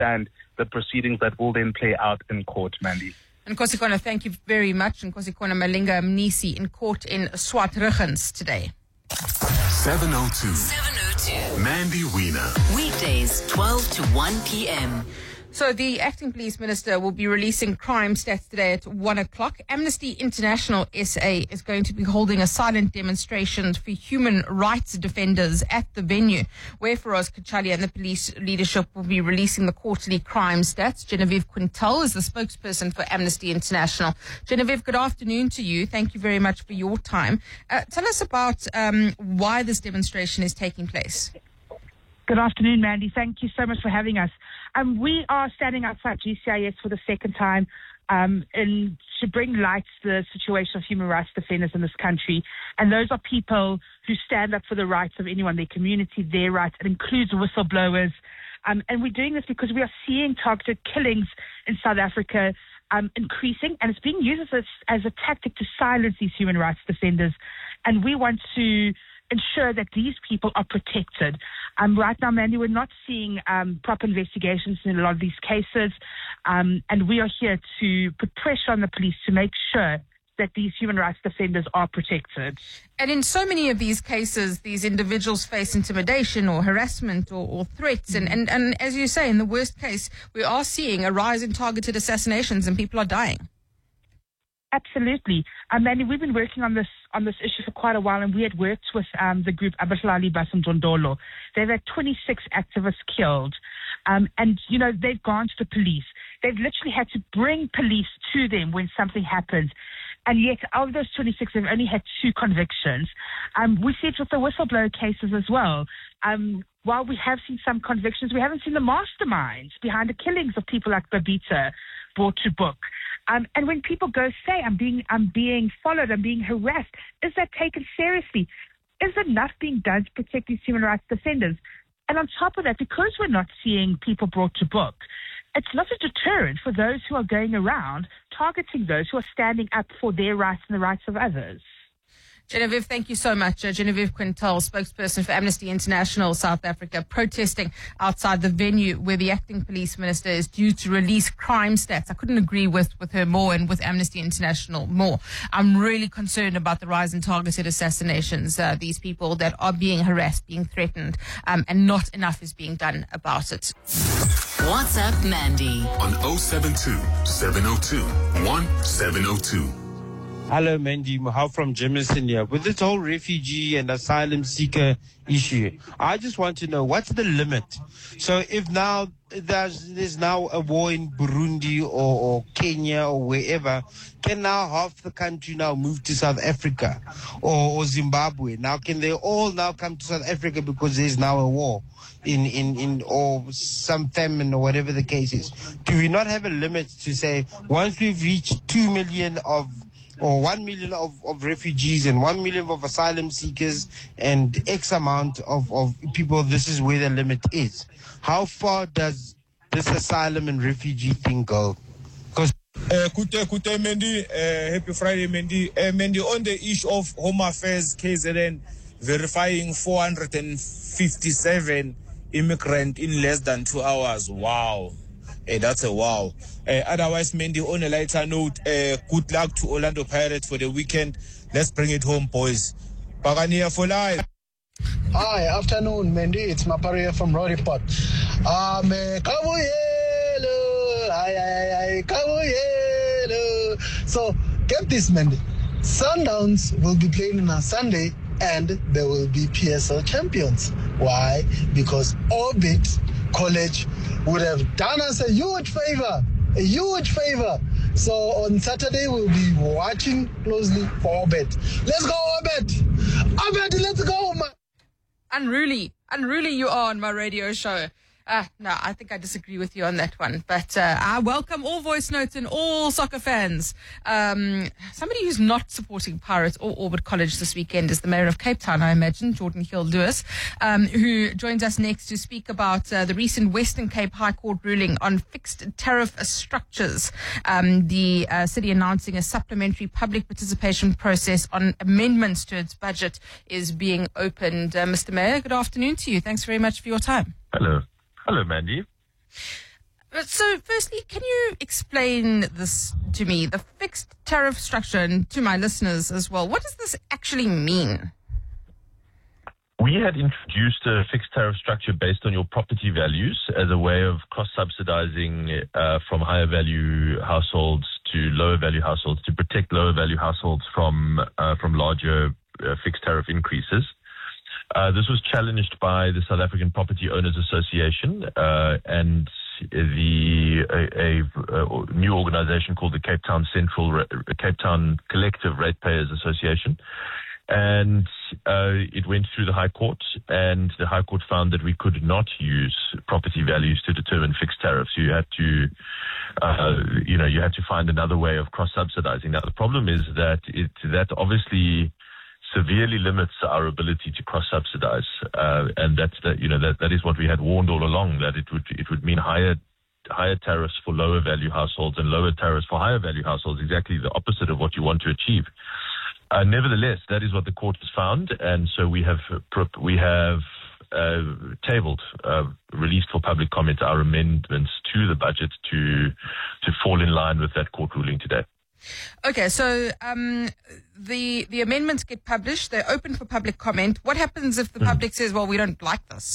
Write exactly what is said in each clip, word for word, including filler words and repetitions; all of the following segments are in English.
understand the proceedings that will then play out in court, Mandy. And Nkosikona, thank you very much. And Nkosikona Malinga Mnisi in court in Swartruggens today. seven oh two. seven oh two. Mandy Wiener. Weekdays, twelve to one p.m. So the acting police minister will be releasing crime stats today at one o'clock. Amnesty International S A is going to be holding a silent demonstration for human rights defenders at the venue, where Feroz Kachali and the police leadership will be releasing the quarterly crime stats. Genevieve Quintal is the spokesperson for Amnesty International. Genevieve, good afternoon to you. Thank you very much for your time. Uh, tell us about um, why this demonstration is taking place. Good afternoon, Mandy. Thank you so much for having us. Um, we are standing outside G C I S for the second time um, in, to bring light to the situation of human rights defenders in this country. And those are people who stand up for the rights of anyone, their community, their rights. It includes whistleblowers. Um, and we're doing this because we are seeing targeted killings in South Africa um, increasing, and it's being used as a, as a tactic to silence these human rights defenders. And we want to ensure that these people are protected. Um, right now, Mandy, we're not seeing um, proper investigations in a lot of these cases, um, and we are here to put pressure on the police to make sure that these human rights defenders are protected. And in so many of these cases, these individuals face intimidation or harassment or, or threats. And, and, and as you say, in the worst case, we are seeing a rise in targeted assassinations and people are dying. Absolutely. Um, Mandy, we've been working on this on this issue for quite a while, and we had worked with um, the group Abahlali Basumdondolo. They've had twenty-six activists killed, um, and, you know, they've gone to the police. They've literally had to bring police to them when something happens, and yet of those twenty-six, they've only had two convictions. Um, we see it with the whistleblower cases as well. Um, while we have seen some convictions, we haven't seen the masterminds behind the killings of people like Babita brought to book. Um, and when people go say, I'm being, I'm being followed, I'm being harassed, is that taken seriously? Is enough being done to protect these human rights defenders? And on top of that, because we're not seeing people brought to book, it's not a deterrent for those who are going around targeting those who are standing up for their rights and the rights of others. Genevieve, thank you so much. Uh, Genevieve Quintal, spokesperson for Amnesty International South Africa, protesting outside the venue where the acting police minister is due to release crime stats. I couldn't agree with, with her more and with Amnesty International more. I'm really concerned about the rise in targeted assassinations, uh, these people that are being harassed, being threatened, um, and not enough is being done about it. WhatsApp Mandy on oh seven two, seven oh two, one seven oh two. Hello, Mandy. Mahal from Jemison here. With this whole refugee and asylum seeker issue, I just want to know, what's the limit? So if now there's, there's now a war in Burundi or, or Kenya or wherever, can now half the country now move to South Africa or, or Zimbabwe? Now can they all now come to South Africa because there's now a war in, in, in or some famine or whatever the case is? Do we not have a limit to say, once we've reached two million of or one million of, of refugees and one million of asylum seekers and X amount of, of people, this is where the limit is? How far does this asylum and refugee thing go? Because uh, good day, good day, Mandy. Uh, happy Friday, Mandy. Uh, Mandy, on the issue of Home Affairs, K Z N verifying four hundred fifty-seven immigrants in less than two hours. Wow. Hey, that's a wow. Uh, otherwise, Mandy, on a lighter note, uh, good luck to Orlando Pirates for the weekend. Let's bring it home, boys. Pagania for life. Hi, afternoon, Mandy. It's Maparia from Roripot. Um, so, get this, Mandy. Sundowns will be playing on a Sunday, and there will be P S L champions. Why? Because Orbit College would have done us a huge favor, a huge favor. So on Saturday, we'll be watching closely for Orbit. Let's go, Orbit! Orbit, let's go, man! Unruly, unruly you are on my radio show. Uh, no, I think I disagree with you on that one. But uh, I welcome all voice notes and all soccer fans. Um, somebody who's not supporting Pirates or Orbit College this weekend is the Mayor of Cape Town, I imagine, Jordan Hill-Lewis, um, who joins us next to speak about uh, the recent Western Cape High Court ruling on fixed tariff structures. Um, the uh, city announcing a supplementary public participation process on amendments to its budget is being opened. Uh, Mister Mayor, good afternoon to you. Thanks very much for your time. Hello. Hello, Mandy. But so, firstly, can you explain this to me, the fixed tariff structure, and to my listeners as well? What does this actually mean? We had introduced a fixed tariff structure based on your property values as a way of cross-subsidizing uh, from higher value households to lower value households to protect lower value households from uh, from larger uh, fixed tariff increases. Uh, this was challenged by the South African Property Owners Association uh, and the a, a, a new organization called the Cape Town Central Ra- Cape Town Collective Ratepayers Association. And uh, it went through the High Court, and the High Court found that we could not use property values to determine fixed tariffs. You had to, uh, you know, you had to find another way of cross-subsidizing. Now, the problem is that it that obviously severely limits our ability to cross-subsidize, uh, and that's that. You know, that that is what we had warned all along, that it would it would mean higher higher tariffs for lower value households and lower tariffs for higher value households. Exactly the opposite of what you want to achieve. Uh, nevertheless, that is what the court has found, and so we have we have uh, tabled, uh, released for public comment our amendments to the budget to to fall in line with that court ruling today. Okay, so um, the the amendments get published; they're open for public comment. What happens if the mm. public says, "Well, we don't like this"?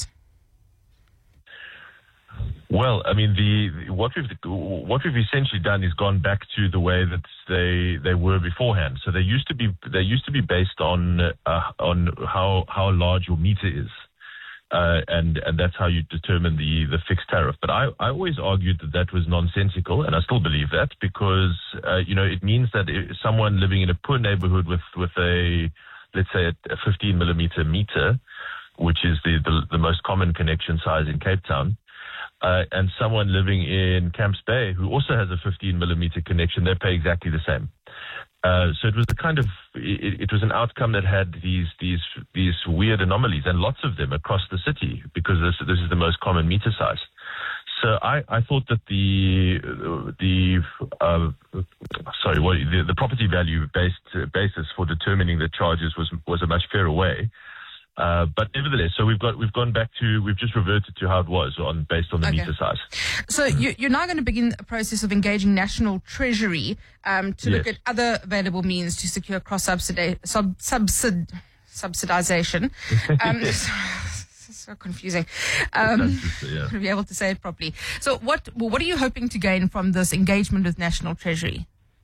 Well, I mean, the what we've what we've essentially done is gone back to the way that they they were beforehand. So they used to be they used to be based on uh, on how how large your meter is, uh, and and that's how you determine the the fixed tariff. But I I always argued that that was nonsensical, and I still believe that, because uh, you know it means that if someone living in a poor neighborhood with with a let's say a, a fifteen millimeter meter, which is the, the the most common connection size in Cape Town. Uh, and someone living in Camps Bay who also has a fifteen millimeter connection, they pay exactly the same. Uh, so it was a kind of, it, it was an outcome that had these these these weird anomalies, and lots of them across the city, because this this is the most common meter size. So I, I thought that the the uh, sorry, what, the, the property value based basis for determining the charges was was a much fairer way. Uh, but nevertheless, so we've got we've gone back to we've just reverted to how it was on based on the okay. meter size. So you, you're now going to begin a process of engaging National Treasury um, to yes. look at other available means to secure cross subsidi- sub subsid subsidization. Um, so confusing. Um, yeah. To be able to say it properly. So what well, what are you hoping to gain from this engagement with National Treasury?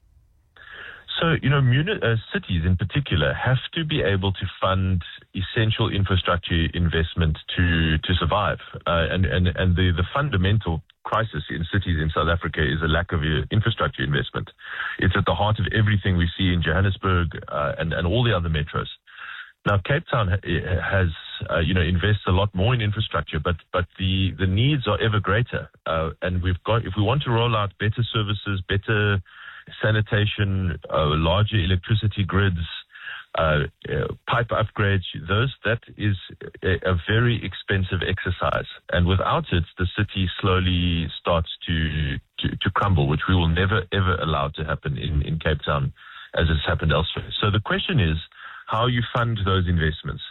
So, you know, muni- uh, cities in particular have to be able to fund essential infrastructure investment to to survive. Uh, and and, and the, the fundamental crisis in cities in South Africa is a lack of uh, infrastructure investment. It's at the heart of everything we see in Johannesburg uh, and, and all the other metros. Now, Cape Town ha- has, uh, you know, invests a lot more in infrastructure, but but the, the needs are ever greater. Uh, and we've got, if we want to roll out better services, better sanitation, uh, larger electricity grids, uh, uh, pipe upgrades, those, that is a, a very expensive exercise. And without it, the city slowly starts to, to, to crumble, which we will never, ever allow to happen in, in Cape Town as it's happened elsewhere. So the question is how you fund those investments.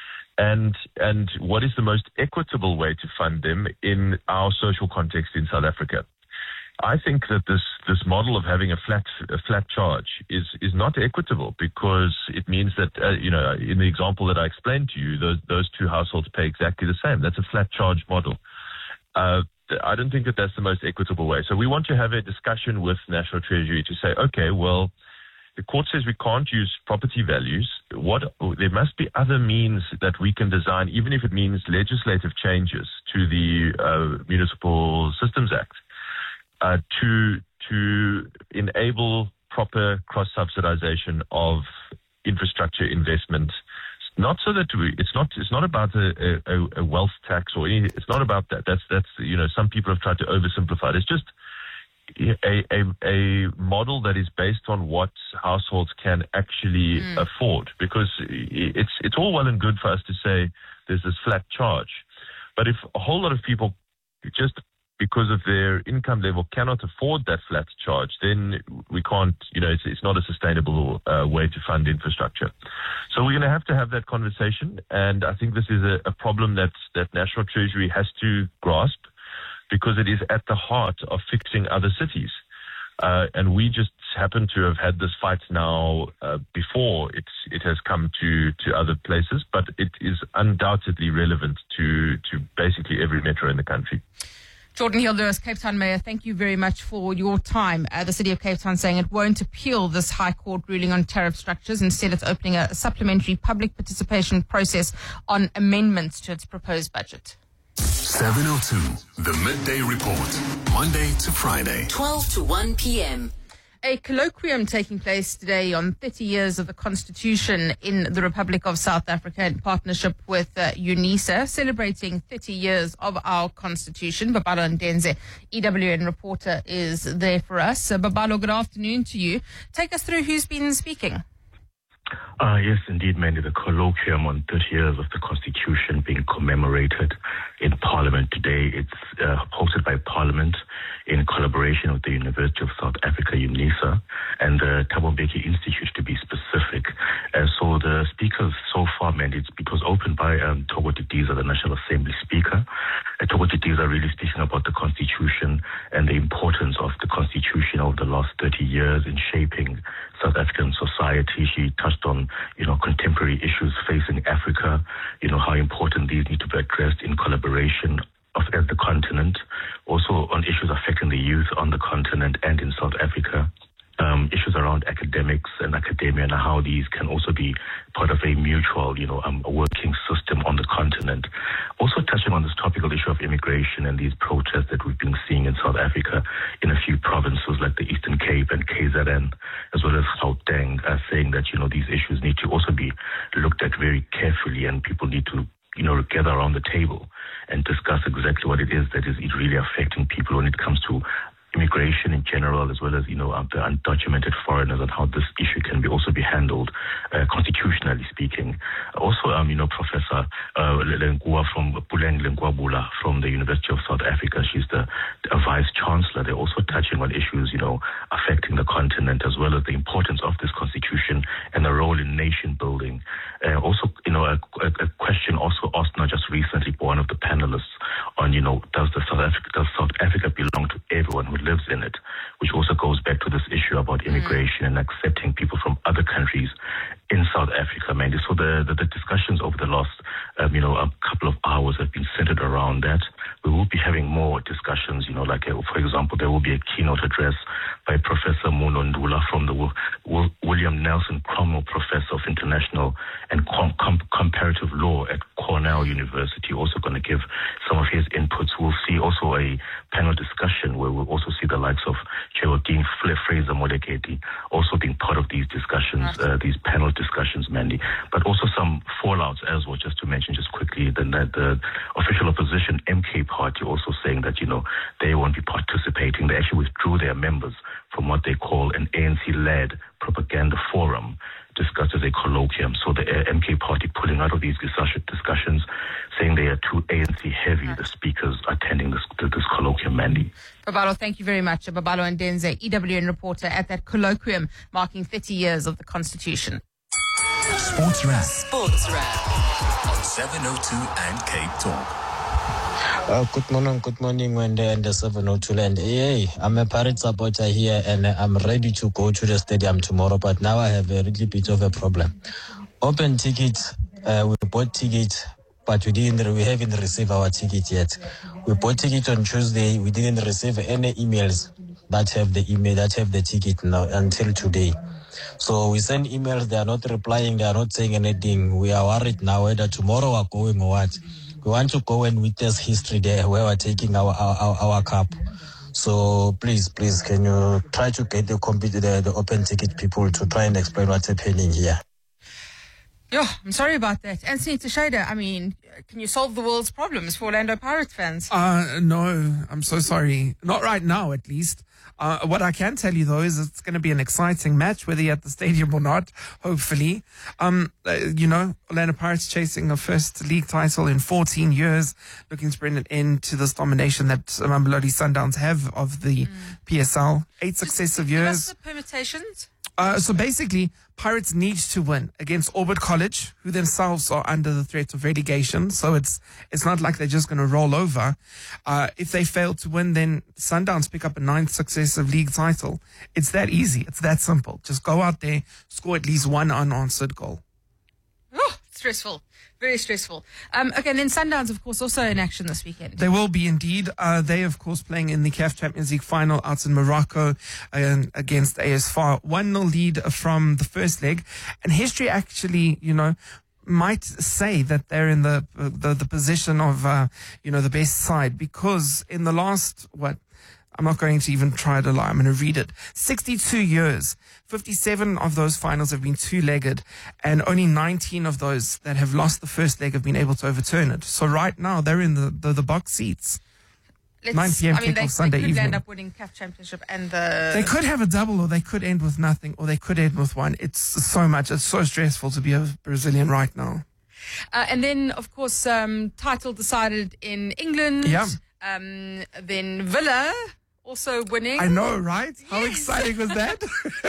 And and what is the most equitable way to fund them in our social context in South Africa? I think that this, this model of having a flat a flat charge is, is not equitable, because it means that, uh, you know, in the example that I explained to you, those those two households pay exactly the same. That's a flat charge model. Uh, I don't think that that's the most equitable way. So we want to have a discussion with National Treasury to say, okay, well, the court says we can't use property values. What there must be other means that we can design, even if it means legislative changes to the uh, Municipal Systems Act. Uh, to to enable proper cross-subsidization of infrastructure investment, not so that we, it's not it's not about a, a, a wealth tax or any, it's not about that. That's that's you know some people have tried to oversimplify it. It's just a a, a model that is based on what households can actually mm. afford. Because it's it's all well and good for us to say there's this flat charge, but if a whole lot of people just because of their income level cannot afford that flat charge, then we can't, you know, it's, it's not a sustainable uh, way to fund infrastructure. So we're going to have to have that conversation, and I think this is a, a problem that, that National Treasury has to grasp. because it is at the heart of fixing other cities. Uh, and we just happen to have had this fight now uh, before it's, it has come to, to other places, but it is undoubtedly relevant to, to basically every metro in the country. Jordan Hill-Lewis, Cape Town Mayor, thank you very much for your time. Uh, the City of Cape Town saying it won't appeal this High Court ruling on tariff structures. Instead, it's opening a supplementary public participation process on amendments to its proposed budget. seven oh two, the Midday Report, Monday to Friday. twelve to one p.m. A colloquium taking place today on thirty years of the Constitution in the Republic of South Africa in partnership with uh, UNISA, celebrating thirty years of our Constitution. Babalo Ndenze, E W N reporter, is there for us. Uh, Babalo, good afternoon to you. Take us through who's been speaking. Uh, yes, indeed, Mandy. The colloquium on thirty years of the Constitution being commemorated in Parliament today. It's uh, hosted by Parliament in collaboration with the University of South Africa, UNISA, and the Thabo Mbeki Institute, to be specific. Uh, so the speakers so far, Mandy, it was opened by um, Thoko Didiza, the National Assembly Speaker. Uh, Thoko Didiza really speaking about the Constitution and the importance of the Constitution over the last thirty years in shaping South African society. She touched on, you know, contemporary issues facing Africa, you know, how important these need to be addressed in collaboration of as the continent, also on issues affecting the youth on the continent and in South Africa. Um, issues around academics and academia and how these can also be part of a mutual, you know, um, working system on the continent. Also touching on this topical issue of immigration and these protests that we've been seeing in South Africa in a few provinces like the Eastern Cape and K Z N, as well as Gauteng, uh, saying that, you know, these issues need to also be looked at very carefully and people need to, you know, gather around the table and discuss exactly what it is that is really affecting people when it comes to immigration in general, as well as, you know, uh, the undocumented foreigners and how this issue can be also be handled uh, constitutionally speaking. Also, um, you know, Professor uh, Lengua from Puleng Lengua from the University of South Africa, she's the, the Vice Chancellor. They're also touching on issues, you know, affecting the continent, as well as the importance of this constitution and the role in nation building. Uh, also, you know, a, a, a question also asked now just recently by one of the panelists on, you know, does the South Africa does South Africa belong to everyone who lives in it, which also goes back to this issue about immigration mm. and accepting people from other countries in South Africa, mainly. So the, the, the discussions over the last, um, you know, a couple of hours have been centered around that. We will be having more discussions, you know, like, uh, for example, there will be a keynote address by Professor Muno Ndula from the w- w- William Nelson Cromwell Professor of International and Com- Com- Comparative Law at Cornell University, also going to give some of his inputs. We'll see also a panel discussion where we'll also see the likes of Geraldine Fraser Moleketi also being part of these discussions, uh, these panel discussions, Mandy, but also some fallouts as well, just to mention just quickly, the, the official opposition M K Party also saying that, you know, they won't be participating. They actually withdrew their members from what they call an A N C-led propaganda forum discussed as a colloquium. So the M K Party pulling out of these discussions, saying they are too A N C heavy, the speakers attending this, this colloquium, Mandy. Babalo, thank you very much. Babalo Ndenze, E W N reporter at that colloquium marking thirty years of the Constitution. Sports Wrap. Sports Wrap on seven oh two and Cape Talk. Uh, good morning, good morning, Wendy and the seven oh two land. Hey, I'm a Pirates supporter here and I'm ready to go to the stadium tomorrow, but now I have a little bit of a problem. Open tickets, uh, we bought tickets, but we didn't, we haven't received our ticket yet. We bought ticket on Tuesday, we didn't receive any emails that have the email, that have the ticket now until today. So we send emails, they are not replying, they are not saying anything. We are worried now whether tomorrow we're going or what. We want to go and witness history there where we're taking our, our, our cup. So please, please, can you try to get the, the, the open ticket people to try and explain what's happening here? Yo, I'm sorry about that. Anthony Teixeira, I mean, can you solve the world's problems for Orlando Pirates fans? Uh, no, I'm so sorry. Not right now, at least. Uh, what I can tell you, though, is it's going to be an exciting match, whether you're at the stadium or not, hopefully. Um, uh, you know, Orlando Pirates chasing a first league title in fourteen years, looking to bring an end to this domination that Mamelodi Sundowns have of the mm. P S L. Eight Just successive give years. us the permutations. Uh, so basically, Pirates need to win against Orbit College, who themselves are under the threat of relegation. So it's it's not like they're just going to roll over. Uh, if they fail to win, then Sundowns pick up a ninth successive league title. It's that easy. It's that simple. Just go out there, score at least one unanswered goal. Oh, stressful. Very stressful. Um, okay, and then Sundowns, of course, also in action this weekend. They will be indeed. Uh, they, of course, playing in the C A F Champions League final out in Morocco uh, against A S F A R. one nil lead from the first leg. And history actually, you know, might say that they're in the uh, the, the position of, uh, you know, the best side, because in the last, what, I'm not going to even try to lie. I'm going to read it. sixty-two years. fifty-seven of those finals have been two-legged, and only nineteen of those that have lost the first leg have been able to overturn it. So right now, they're in the, the, the box seats. Let's, nine p.m. I mean, they, kickoff Sunday they could evening. end up winning C A F Championship and the... They could have a double, or they could end with nothing, or they could end with one. It's so much. It's so stressful to be a Brazilian right now. Uh, and then, of course, um, title decided in England. Yeah. Um, then Villa... also winning. I know, right? How Yes. exciting was that?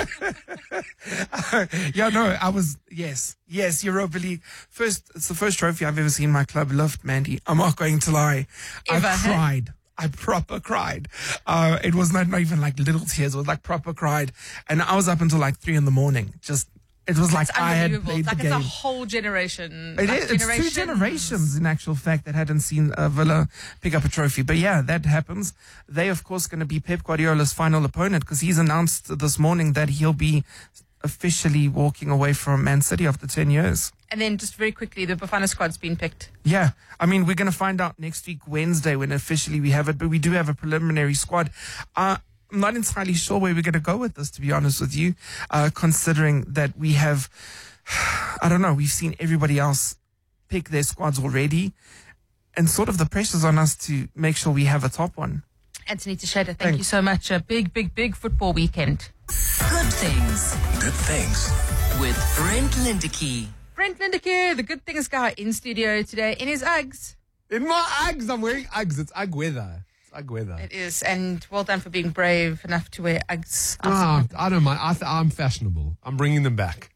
yeah, no, I was, yes, yes, Europa League. First, it's the first trophy I've ever seen my club lift, Mandy. I'm not going to lie. Ever, I hey? cried. I proper cried. Uh, it was not, not even like little tears. It was like proper cried. And I was up until like three in the morning. Just, it was like It's I had unbelievable. played It's like the it's game. a whole generation. It like is. It's two generations. generations, in actual fact, that hadn't seen uh, Villa pick up a trophy. But yeah, that happens. They, of course, going to be Pep Guardiola's final opponent, because he's announced this morning that he'll be officially walking away from Man City after ten years. And then just very quickly, the Bafana squad's been picked. Yeah. I mean, we're going to find out next week, Wednesday, when officially we have it. But we do have a preliminary squad. Uh, I'm not entirely sure where we're going to go with this, to be honest with you, uh, considering that we have... I don't know. We've seen everybody else pick their squads already, and sort of the pressure's on us to make sure we have a top one. Anthony Teixeira, thank Thanks. you so much. A big, big, big football weekend. Good things Good things. with Brent Lindecky. Brent Lindecker, the good things guy, in studio today in his Uggs. In my Uggs, I'm wearing Uggs. It's Ugg weather. It's Ugg weather. It is, and well done for being brave enough to wear Uggs. Ah, I don't mind. I th- I'm fashionable. I'm bringing them back.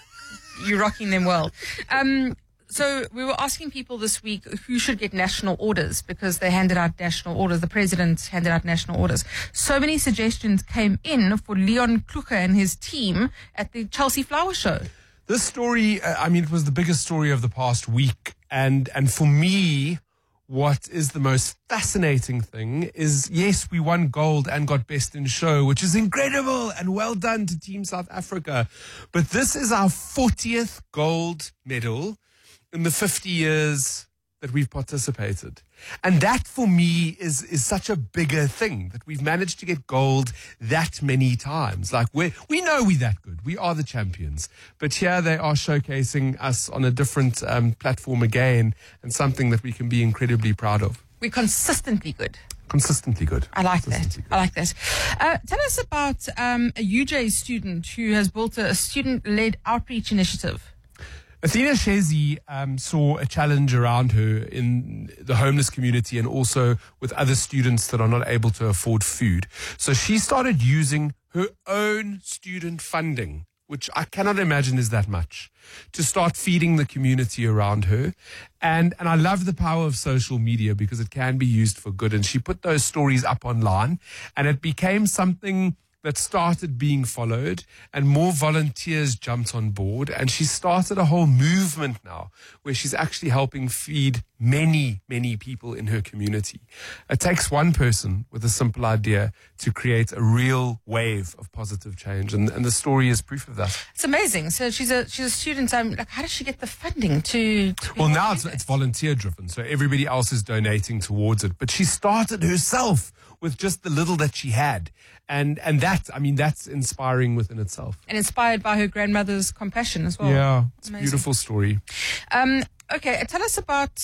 You're rocking them well. Um, so we were asking people this week who should get national orders, because they handed out national orders. The president handed out national orders. So many suggestions came in for Leon Kluge and his team at the Chelsea Flower Show. This story, uh, I mean, it was the biggest story of the past week. And, and for me, what is the most fascinating thing is, yes, we won gold and got best in show, which is incredible, and well done to Team South Africa. But this is our fortieth gold medal in the fifty years that we've participated. And that for me is, is such a bigger thing, that we've managed to get gold that many times. Like we we know we're that good. We are the champions. But here they are showcasing us on a different um, platform again, and something that we can be incredibly proud of. We're consistently good. Consistently good. I like that. I like that. Uh, tell us about um, a U J student who has built a student-led outreach initiative. Athena Shezi um, saw a challenge around her in the homeless community, and also with other students that are not able to afford food. So she started using her own student funding, which I cannot imagine is that much, to start feeding the community around her. And and I love the power of social media, because it can be used for good. And she put those stories up online, and it became something that started being followed, and more volunteers jumped on board, and she started a whole movement now where she's actually helping feed many, many people in her community. It takes one person with a simple idea to create a real wave of positive change, and, and the story is proof of that. It's amazing. So she's a she's a student. Um, like, how does she get the funding to? to be Well, now it's, it's volunteer driven, so everybody else is donating towards it. But she started herself with just the little that she had. And and that, I mean, that's inspiring within itself. and inspired by her grandmother's compassion as well. Yeah, it's a Amazing. beautiful story. Um, okay, tell us about.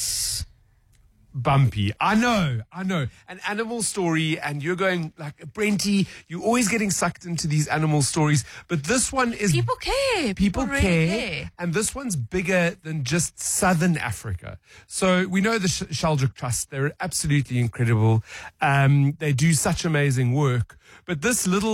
Bumpy. I know, I know. An animal story, and you're going like, Brenty, you're always getting sucked into these animal stories. But this one is... People care. People, really care, care. And this one's bigger than just Southern Africa. So we know the Sh- Sheldrick Trust. They're absolutely incredible. Um, they do such amazing work. But this little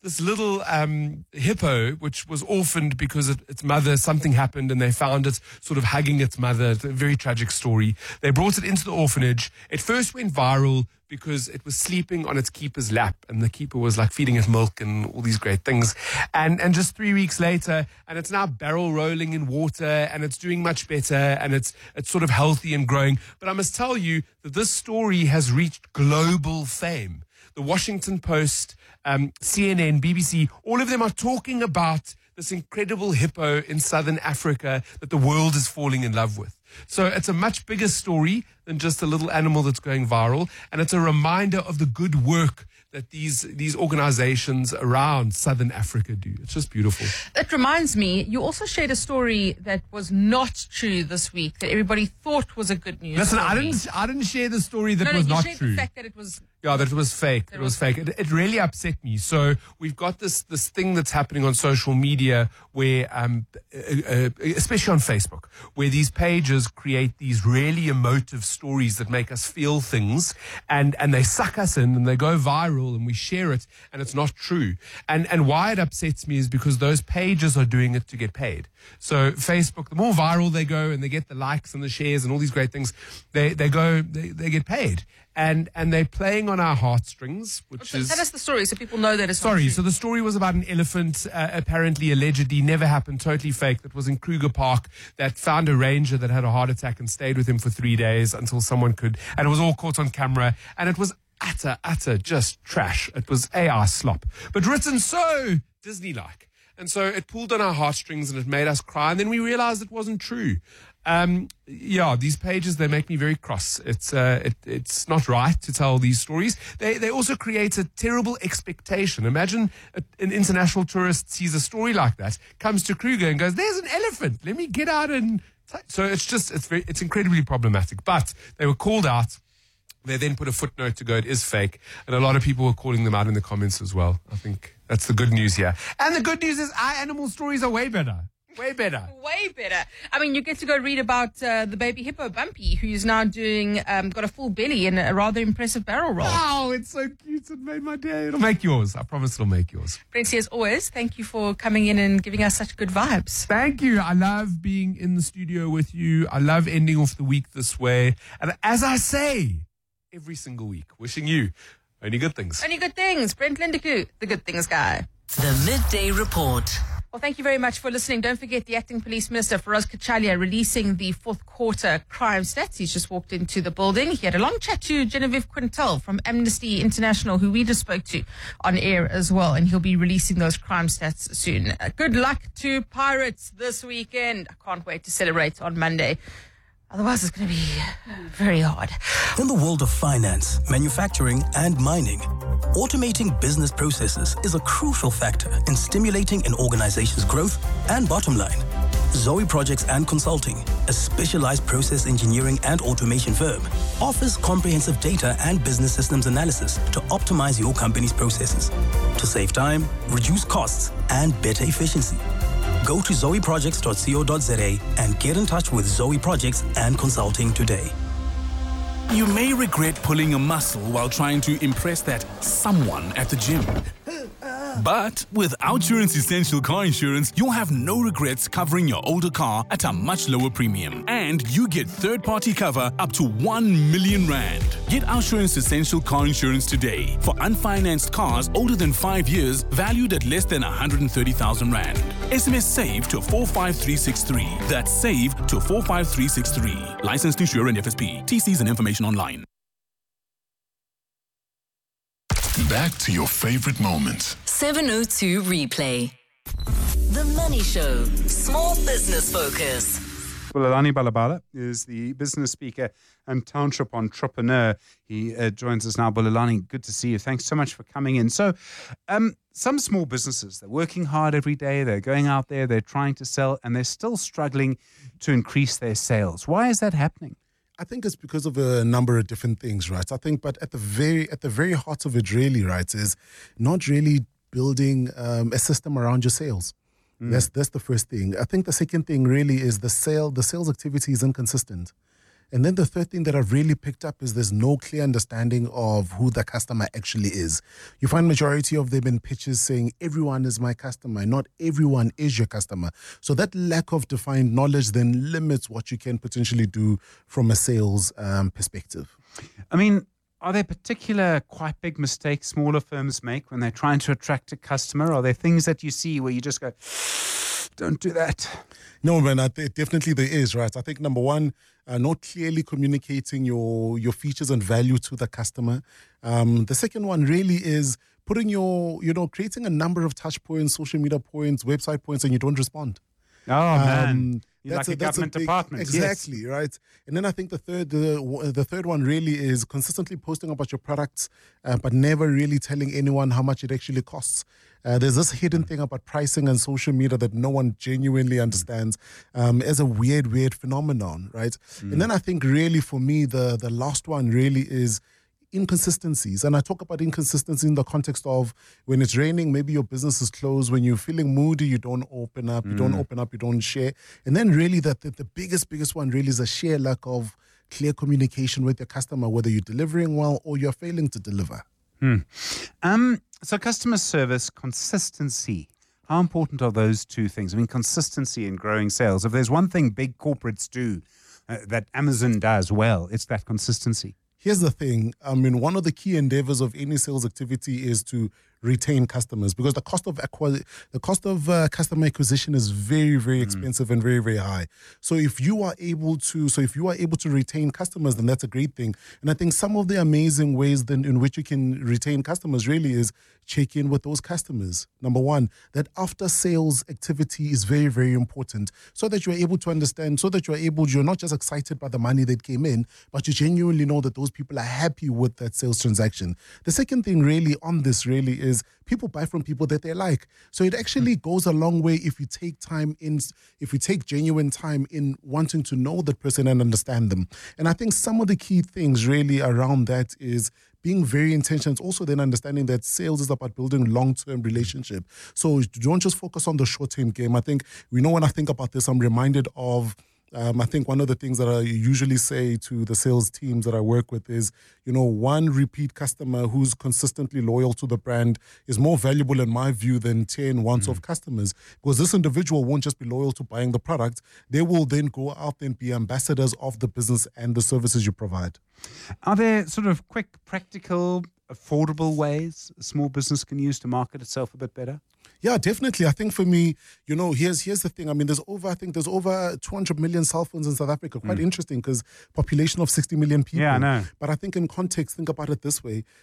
this little um, hippo, which was orphaned because it, its mother, something happened and they found it sort of hugging its mother. It's a very tragic story. They brought it into the orphanage. It first went viral because it was sleeping on its keeper's lap and the keeper was like feeding it milk and all these great things. And and just three weeks later, and it's now barrel rolling in water and it's doing much better and it's it's sort of healthy and growing. But I must tell you that this story has reached global fame. The Washington Post, um, C N N, B B C, all of them are talking about this incredible hippo in southern Africa that the world is falling in love with. So it's a much bigger story than just a little animal that's going viral. And it's a reminder of the good work that these these organizations around Southern Africa do. It's just beautiful. It reminds me, you also shared a story that was not true this week that everybody thought was a good news Listen, story. I didn't I didn't share the story that no, was no, you not shared true. The fact that it was Yeah, that it was fake. That it was fake. It, it really upset me. So we've got this this thing that's happening on social media where, um, uh, uh, especially on Facebook, where these pages create these really emotive stories that make us feel things, and and they suck us in and they go viral and we share it and it's not true. And and why it upsets me is because those pages are doing it to get paid. So Facebook, the more viral they go and they get the likes and the shares and all these great things, they they go they, they get paid. And and they're playing on our heartstrings, which so is... Tell us the story so people know that it's Sorry, not true. so the story was about an elephant, uh, apparently, allegedly, never happened, totally fake, that was in Kruger Park, that found a ranger that had a heart attack and stayed with him for three days until someone could... And it was all caught on camera, and it was utter, utter just trash. It was A I slop. But written so Disney-like. And so it pulled on our heartstrings and it made us cry, and then we realized it wasn't true. Um, yeah, these pages, they make me very cross. It's, uh, it, it's not right to tell these stories. They, they also create a terrible expectation. Imagine a, an international tourist sees a story like that, comes to Kruger and goes, there's an elephant. Let me get out and, t-. So it's just, it's very, it's incredibly problematic, but they were called out. They then put a footnote to go, it is fake. And a lot of people were calling them out in the comments as well. I think that's the good news here. And the good news is our animal stories are way better. Way better. Way better. I mean, you get to go read about uh, the baby hippo Bumpy, who's now doing, um, got a full belly and a rather impressive barrel roll. Wow, it's so cute. It made my day. It'll make yours. I promise it'll make yours. Prince, as always, thank you for coming in and giving us such good vibes. Thank you. I love being in the studio with you. I love ending off the week this way. And as I say, every single week, wishing you only good things. Only good things. Brent Lindekoe, the good things guy. The Midday Report. Well, thank you very much for listening. Don't forget the Acting Police Minister, Feroz Kachalia, releasing the fourth quarter crime stats. He's just walked into the building. He had a long chat to Genevieve Quintel from Amnesty International, who we just spoke to on air as well. And he'll be releasing those crime stats soon. Uh, good luck to Pirates this weekend. I can't wait to celebrate on Monday. Otherwise, it's going to be very hard. In the world of finance, manufacturing, and mining, automating business processes is a crucial factor in stimulating an organization's growth and bottom line. Zoe Projects and Consulting, a specialized process engineering and automation firm, offers comprehensive data and business systems analysis to optimize your company's processes, to save time, reduce costs, and better efficiency. Go to zoe projects dot co dot za and get in touch with Zoe Projects and Consulting today. You may regret pulling a muscle while trying to impress that someone at the gym. But with Outsurance Essential Car Insurance, you'll have no regrets covering your older car at a much lower premium. And you get third-party cover up to one million rand. Get Outsurance Essential Car Insurance today for unfinanced cars older than five years valued at less than one hundred thirty thousand rand. S M S SAVE to four five three six three. That's SAVE to four five three six three. Licensed insurer and F S P. T Cs and information online. Back to your favorite moments. seven oh two Replay. The Money Show. Small business focus. Bulelani Balabala is the business speaker and township entrepreneur. He uh, joins us now. Bulelani, good to see you. Thanks so much for coming in. So, um, some small businesses, they're working hard every day. They're going out there, they're trying to sell, and they're still struggling to increase their sales. Why is that happening? I think it's because of a number of different things, right? I think, but at the very at the very heart of it, really, right, is not really building um, a system around your sales. Mm. That's that's the first thing. I think the second thing really is the sale. The sales activity is inconsistent. And then the third thing that I've really picked up is there's no clear understanding of who the customer actually is. You find majority of them in pitches saying everyone is my customer. Not everyone is your customer. So that lack of defined knowledge then limits what you can potentially do from a sales um, perspective. I mean, are there particular quite big mistakes smaller firms make when they're trying to attract a customer? Are there things that you see where you just go, don't do that? No, man, I th- definitely there is, right? I think number one, uh, not clearly communicating your your features and value to the customer. Um, the second one really is putting your, you know, creating a number of touch points, social media points, website points, and you don't respond. Oh, man. Um, You're like a, a, that's government a big, department. Exactly, yes. right? And then I think the third the, the third one really is consistently posting about your products, uh, but never really telling anyone how much it actually costs. Uh, there's this hidden thing about pricing and social media that no one genuinely understands um, as a weird, weird phenomenon, right? Mm. And then I think really for me, the the last one really is inconsistencies. And I talk about inconsistency in the context of when it's raining, maybe your business is closed. When you're feeling moody, you don't open up, you mm. don't open up, you don't share. And then really that the, the biggest, biggest one really is a sheer lack of clear communication with your customer, whether you're delivering well or you're failing to deliver. Hmm. Um, so customer service, consistency. How important are those two things? I mean, consistency in growing sales. If there's one thing big corporates do uh, that Amazon does well, it's that consistency. Here's the thing. I mean, one of the key endeavors of any sales activity is to retain customers, because the cost of acqui- the cost of uh, customer acquisition is very, very mm. expensive and very, very high. So if you are able to, so if you are able to retain customers, then that's a great thing. And I think some of the amazing ways then in which you can retain customers really is check in with those customers. Number one, that after sales activity is very, very important, so that you're able to understand, so that you're able, you're not just excited by the money that came in, but you genuinely know that those people are happy with that sales transaction. The second thing really on this really is people buy from people that they like. So it actually goes a long way if you take time in, if you take genuine time in wanting to know that person and understand them. And I think some of the key things really around that is being very intentional. It's also then understanding that sales is about building long-term relationship. So don't just focus on the short-term game. I think, we know when I think about this, I'm reminded of Um, I think one of the things that I usually say to the sales teams that I work with is, you know, one repeat customer who's consistently loyal to the brand is more valuable in my view than ten once-off customers, because this individual won't just be loyal to buying the product. They will then go out and be ambassadors of the business and the services you provide. Are there sort of quick, practical, affordable ways a small business can use to market itself a bit better? Yeah, definitely. I think for me, you know, here's here's the thing. I mean, there's over, I think there's over two hundred million cell phones in South Africa. Quite mm. interesting, because population of sixty million people. Yeah, I know. But I think in context, think about it this way.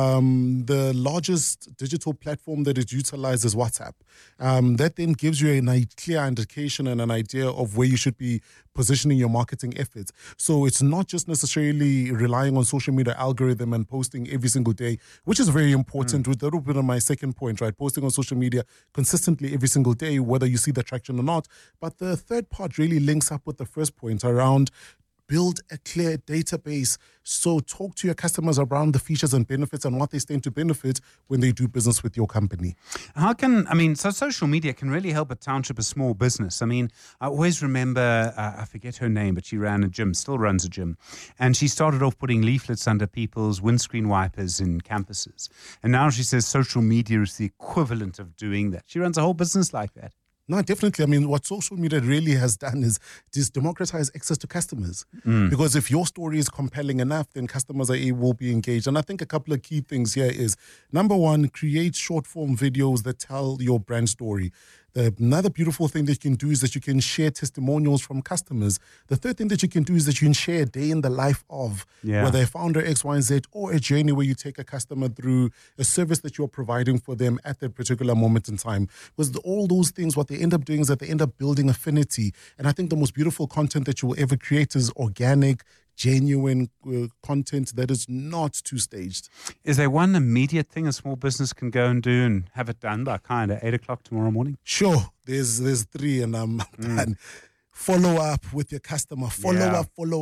Um, the largest digital platform that is utilized is WhatsApp. Um, that then gives you a clear indication and an idea of where you should be positioning your marketing efforts. So it's not just necessarily relying on social media algorithm and posting every single day, which is very important. Mm. That would be my second point, right? Posting on social media consistently every single day, whether you see the traction or not. But the third part really links up with the first point around build a clear database. So talk to your customers around the features and benefits and what they stand to benefit when they do business with your company. How can, I mean, so social media can really help a township, a small business. I mean, I always remember, uh, I forget her name, but she ran a gym, still runs a gym. And she started off putting leaflets under people's windscreen wipers in campuses. And now she says social media is the equivalent of doing that. She runs a whole business like that. No, definitely. I mean, what social media really has done is just democratize access to customers. Mm. Because if your story is compelling enough, then customers are able to be engaged. And I think a couple of key things here is, number one, create short form videos that tell your brand story. The, another beautiful thing that you can do is that you can share testimonials from customers. The third thing that you can do is that you can share a day in the life of, yeah. whether a founder X, Y, and Z, or a journey where you take a customer through a service that you're providing for them at that particular moment in time. Because the, all those things, what they end up doing is that they end up building affinity. And I think the most beautiful content that you will ever create is organic, genuine uh, content that is not too staged. Is there one immediate thing a small business can go and do and have it done by kind of eight o'clock tomorrow morning? Sure. There's there's three and I'm mm. done. Follow up with your customer. Follow yeah. up, follow up.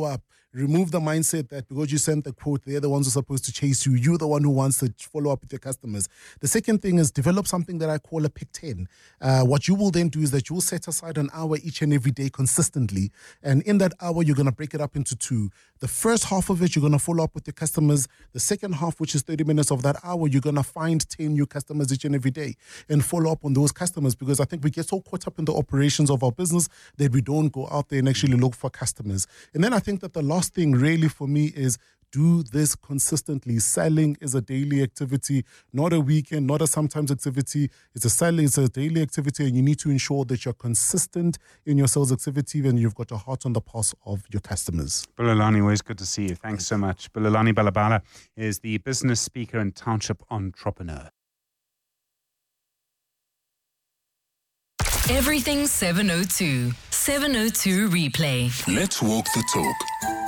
Remove the mindset that because you sent the quote, they're the ones who are supposed to chase you. You're the one who wants to follow up with your customers. The second thing is develop something that I call a pick ten. Uh, what you will then do is that you will set aside an hour each and every day consistently. And in that hour, you're going to break it up into two. The first half of it, you're going to follow up with your customers. The second half, which is thirty minutes of that hour, you're going to find ten new customers each and every day and follow up on those customers, because I think we get so caught up in the operations of our business that we don't go out there and actually look for customers. And then I think that the last thing really for me is do this consistently. Selling is a daily activity, not a weekend, not a sometimes activity. It's a selling, it's a daily activity, and you need to ensure that you're consistent in your sales activity and you've got a heart on the pulse of your customers. Bulelani, always good to see you. Thanks so much. Bulelani Balabala is the business speaker and township entrepreneur. Everything seven oh two. seven oh two Replay. Let's walk the talk.